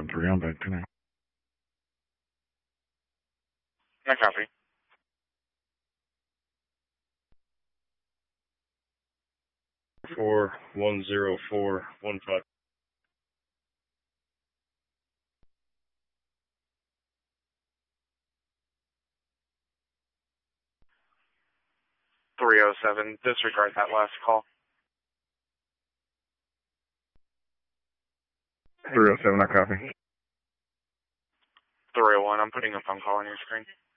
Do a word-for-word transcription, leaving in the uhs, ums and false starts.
seven three on back tonight. I copy. Four one zero four one five. three oh seven, disregard that last call. three oh seven, I copy. three oh one, I'm putting a phone call on your screen.